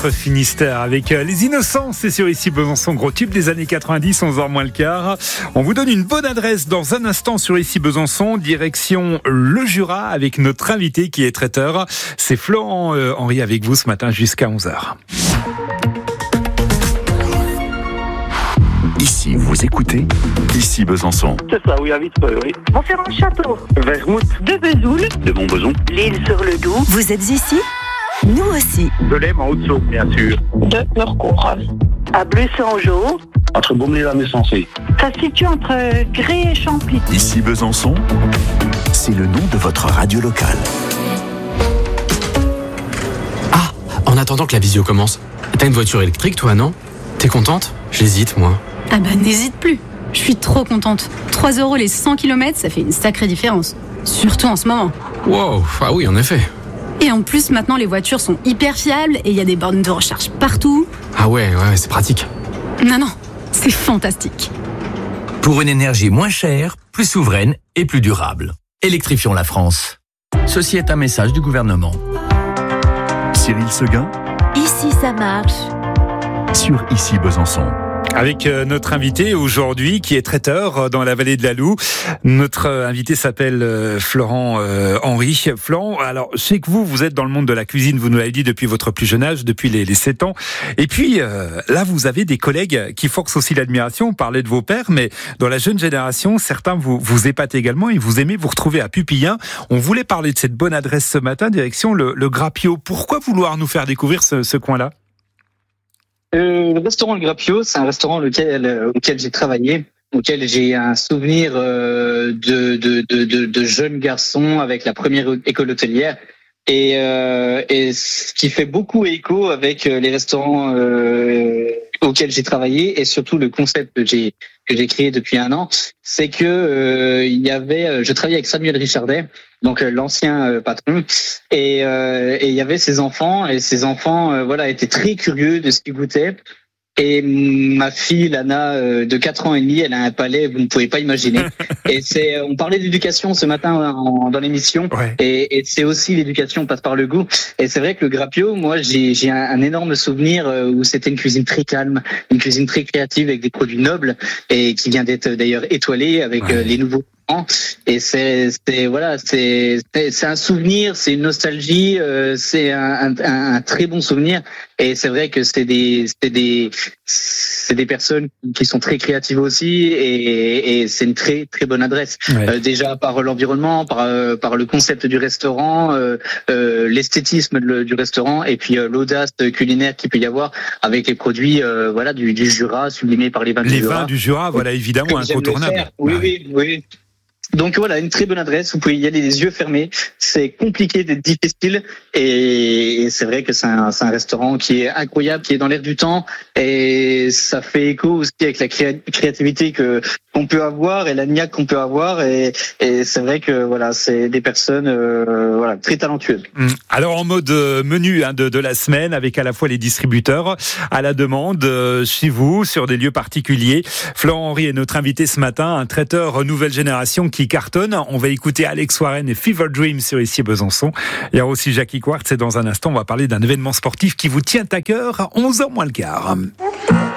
notre Finistère avec les Innocents. C'est sur Ici Besançon, gros tube des années 90, 11h moins le quart. On vous donne une bonne adresse dans un instant sur Ici Besançon, direction le Jura avec notre invité qui est traiteur. C'est Florent Henry avec vous ce matin jusqu'à 11h. Ici, vous écoutez Ici Besançon. C'est ça, oui, à Vitreux, oui. Montferrand-Château, Vermouth, de Vesoul, de Montbeson, L'Île-sur-le-Doubs, Vous êtes ici ? Nous aussi. de l'Aisne en Haute-Saône, bien sûr. de Norcourt, à Bleu-Saint-Jean. Entre Beaumont et la Messensée. Ça se situe entre Gré et Champy. Ici Besançon, c'est le nom de votre radio locale. Ah, en attendant que la visio commence, t'as une voiture électrique toi, non ? T'es contente ? J'hésite, moi. Ah bah n'hésite plus, je suis trop contente. 3 € les 100 km, ça fait une sacrée différence. Surtout en ce moment. Wow, ah oui, en effet. Et en plus, maintenant, les voitures sont hyper fiables et il y a des bornes de recharge partout. Ah ouais, c'est pratique. Non, c'est fantastique. Pour une énergie moins chère, plus souveraine et plus durable. Électrifions la France. Ceci est un message du gouvernement. Cyril Seguin, Ici, ça marche. sur Ici Besançon. Avec notre invité aujourd'hui qui est traiteur dans la vallée de la Loue. Notre invité s'appelle Florent Henry. Florent, alors je sais que vous êtes dans le monde de la cuisine, vous nous l'avez dit depuis votre plus jeune âge, depuis les 7 ans. Et puis là, vous avez des collègues qui forcent aussi l'admiration. On parlait de vos pères, mais dans la jeune génération, certains vous épatent également et vous aimez vous retrouver à Pupillin. On voulait parler de cette bonne adresse ce matin, direction le Grappio. Pourquoi vouloir nous faire découvrir ce coin-là ? Le restaurant Le Grappio, c'est un restaurant auquel j'ai travaillé, auquel j'ai un souvenir de jeune garçon avec la première école hôtelière et ce qui fait beaucoup écho avec les restaurants auxquels j'ai travaillé et surtout le concept que j'ai créé depuis 1 an, c'est que je travaillais avec Samuel Richardet, donc l'ancien patron, et il y avait ses enfants, et ses enfants étaient très curieux de ce qu'ils goûtaient. Et ma fille Lana de 4 ans et demi, elle a un palais, vous ne pouvez pas imaginer. Et on parlait d'éducation ce matin dans l'émission, ouais. Et c'est aussi l'éducation passe par le goût. Et c'est vrai que le Grappio, moi j'ai un énorme souvenir où c'était une cuisine très calme, une cuisine très créative avec des produits nobles et qui vient d'être d'ailleurs étoilée avec les nouveaux. Et c'est un souvenir, c'est une nostalgie, c'est un très bon souvenir. Et c'est vrai que c'est des personnes qui sont très créatives aussi, et c'est une très très bonne adresse. Ouais. Déjà par l'environnement, par le concept du restaurant, l'esthétisme du restaurant, et puis l'audace culinaire qu'il peut y avoir avec les produits du Jura, sublimés par les vins du Jura. Les vins du Jura, voilà, évidemment incontournable. Oui. Donc voilà, une très bonne adresse, vous pouvez y aller les yeux fermés, c'est compliqué d'être difficile, et c'est vrai que c'est un restaurant qui est incroyable, qui est dans l'air du temps, et ça fait écho aussi avec la créativité qu'on peut avoir et la niaque qu'on peut avoir, et c'est vrai que c'est des personnes très talentueuses. Alors en mode menu de la semaine, avec à la fois les distributeurs à la demande chez vous sur des lieux particuliers. Florent Henry est notre invité ce matin, un traiteur nouvelle génération qui cartonne. On va écouter Alex Warren et Fever Dream sur Ici Besançon. Il y a aussi Jackie Quartz, et dans un instant on va parler d'un événement sportif qui vous tient à cœur, 11h moins le quart.